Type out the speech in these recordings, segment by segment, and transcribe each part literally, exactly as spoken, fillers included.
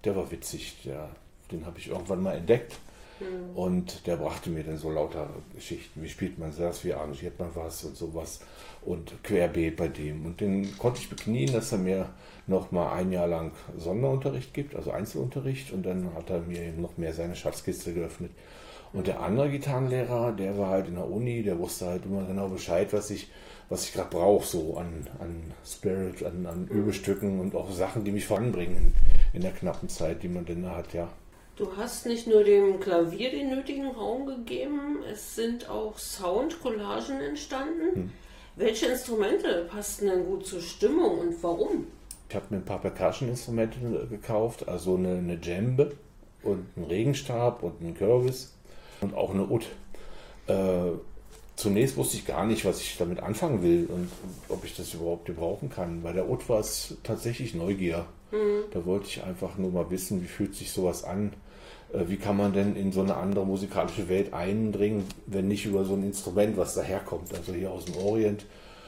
der war witzig. Der, den habe ich irgendwann mal entdeckt. Mhm. Und der brachte mir dann so lauter Geschichten. Wie spielt man das, wie arrangiert man was und sowas. Und querbeet bei dem. Und den konnte ich beknien, dass er mir noch mal ein Jahr lang Sonderunterricht gibt, also Einzelunterricht. Und dann hat er mir eben noch mehr seine Schatzkiste geöffnet. Und der andere Gitarrenlehrer, der war halt in der Uni, der wusste halt immer genau Bescheid, was ich, was ich gerade brauche, so an, an Spirit, an, an Übestücken und auch Sachen, die mich voranbringen in der knappen Zeit, die man denn da hat, ja. Du hast nicht nur dem Klavier den nötigen Raum gegeben, es sind auch Soundcollagen entstanden. Hm. Welche Instrumente passten denn gut zur Stimmung und warum? Ich habe mir ein paar Percussion-Instrumente gekauft, also eine, eine Djembe und einen Regenstab und einen Kürbis. Und auch eine Ud. Äh, zunächst wusste ich gar nicht, was ich damit anfangen will und ob ich das überhaupt gebrauchen kann. Bei der Ud war es tatsächlich Neugier. Mhm. Da wollte ich einfach nur mal wissen, wie fühlt sich sowas an? Äh, wie kann man denn in so eine andere musikalische Welt eindringen, wenn nicht über so ein Instrument, was daherkommt, also hier aus dem Orient.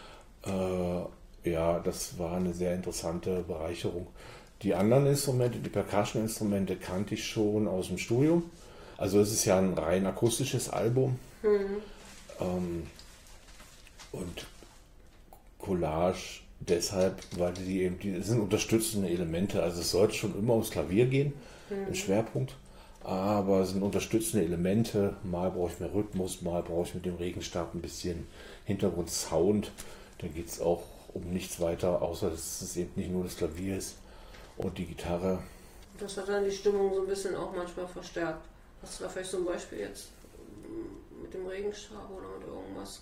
Äh, ja, das war eine sehr interessante Bereicherung. Die anderen Instrumente, die Percussion-Instrumente, kannte ich schon aus dem Studium. Also es ist ja ein rein akustisches Album. Mhm. Ähm, und Collage deshalb, weil die eben, die sind unterstützende Elemente. Also es sollte schon immer ums Klavier gehen, mhm. im Schwerpunkt. Aber es sind unterstützende Elemente. Mal brauche ich mehr Rhythmus, mal brauche ich mit dem Regenstab ein bisschen Hintergrundsound. Dann geht es auch um nichts weiter, außer dass es eben nicht nur das Klavier ist und die Gitarre. Das hat dann die Stimmung so ein bisschen auch manchmal verstärkt. Hast du da vielleicht so ein Beispiel jetzt mit dem Regenstab oder mit irgendwas?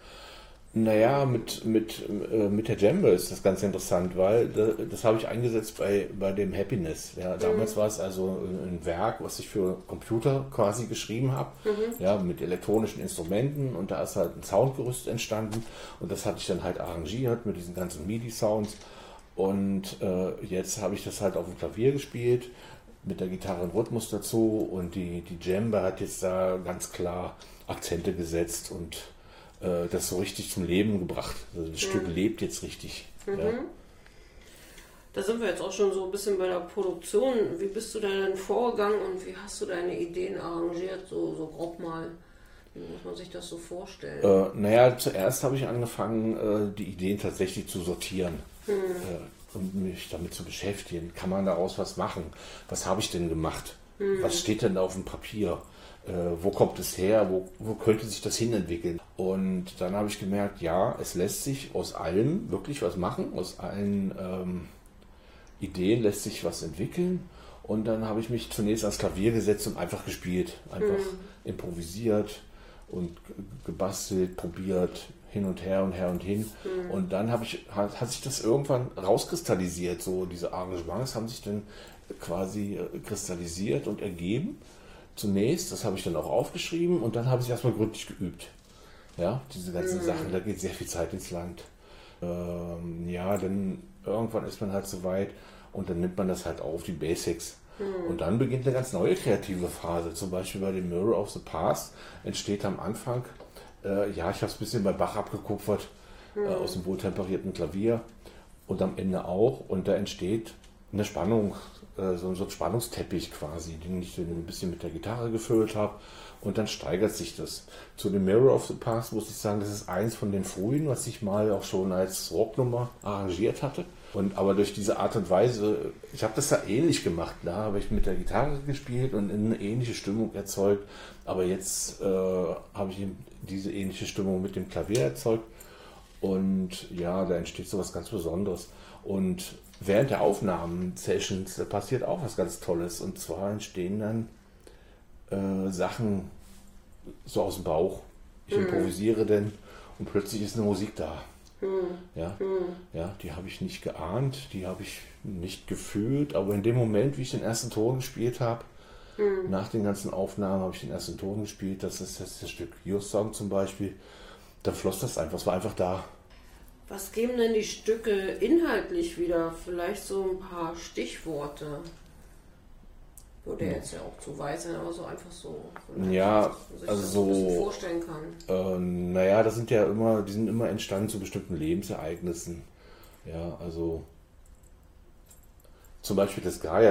Naja, mit, mit, äh, mit der Djembe ist das ganz interessant, weil das, das habe ich eingesetzt bei, bei dem Happiness. Ja, damals mhm. war es also ein Werk, was ich für Computer quasi geschrieben habe, mhm. ja, mit elektronischen Instrumenten, und da ist halt ein Soundgerüst entstanden und das hatte ich dann halt arrangiert mit diesen ganzen MIDI-Sounds, und äh, jetzt habe ich das halt auf dem Klavier gespielt, mit der Gitarre und Rhythmus dazu, und die, die Djembe hat jetzt da ganz klar Akzente gesetzt und äh, das so richtig zum Leben gebracht. Also das mhm. Stück lebt jetzt richtig. Mhm. Ja. Da sind wir jetzt auch schon so ein bisschen bei der Produktion. Wie bist du da denn vorgegangen und wie hast du deine Ideen arrangiert, so, so grob mal? Wie muss man sich das so vorstellen? Äh, naja, zuerst habe ich angefangen, äh, die Ideen tatsächlich zu sortieren. Mhm. Äh, und mich damit zu beschäftigen. Kann man daraus was machen? Was habe ich denn gemacht? Hm. Was steht denn da auf dem Papier? Äh, wo kommt es her? Wo, wo könnte sich das hinentwickeln? Und dann habe ich gemerkt, ja, es lässt sich aus allem wirklich was machen. Aus allen ähm, Ideen lässt sich was entwickeln. Und dann habe ich mich zunächst ans Klavier gesetzt und einfach gespielt. Einfach hm. improvisiert und gebastelt, probiert, hin und her und her und hin. Mhm. Und dann habe ich, hat, hat sich das irgendwann rauskristallisiert. So diese Arrangements haben sich dann quasi kristallisiert und ergeben. Zunächst, das habe ich dann auch aufgeschrieben, und dann habe ich erstmal gründlich geübt. Ja, diese ganzen mhm. Sachen, da geht sehr viel Zeit ins Land. Ähm, ja, dann irgendwann ist man halt so weit und dann nimmt man das halt auf, die Basics. Mhm. Und dann beginnt eine ganz neue kreative Phase. Zum Beispiel bei dem Mirror of the Past entsteht am Anfang, äh, ja, ich habe es ein bisschen bei Bach abgekupfert, mhm. äh, aus dem wohltemperierten Klavier, und am Ende auch. Und da entsteht eine Spannung, äh, so, so ein Spannungsteppich quasi, den ich dann ein bisschen mit der Gitarre gefüllt habe. Und dann steigert sich das. Zu dem Mirror of the Past muss ich sagen, das ist eins von den frühen, was ich mal auch schon als Rocknummer arrangiert hatte. Und aber durch diese Art und Weise, ich habe das da ähnlich gemacht. Da habe ich mit der Gitarre gespielt und eine ähnliche Stimmung erzeugt. Aber jetzt äh, habe ich diese ähnliche Stimmung mit dem Klavier erzeugt. Und ja, da entsteht so was ganz Besonderes. Und während der Aufnahmen-Sessions da passiert auch was ganz Tolles. Und zwar entstehen dann äh, Sachen so aus dem Bauch. Ich mhm. improvisiere denn und plötzlich ist eine Musik da. Mhm. Ja, mhm. ja, die habe ich nicht geahnt, die habe ich nicht gefühlt, aber in dem Moment, wie ich den ersten Ton gespielt habe, mhm. nach den ganzen Aufnahmen habe ich den ersten Ton gespielt, das ist das, das Stück Your Song zum Beispiel, dann floss das einfach, es war einfach da. Was geben denn die Stücke inhaltlich wieder? Vielleicht so ein paar Stichworte. Würde ja. jetzt ja auch zu weit sein, aber so einfach so. Ja, sich also das so. ein bisschen vorstellen kann. Äh, naja, das sind ja immer, die sind immer entstanden zu bestimmten Lebensereignissen. Ja, also zum Beispiel das Gaia.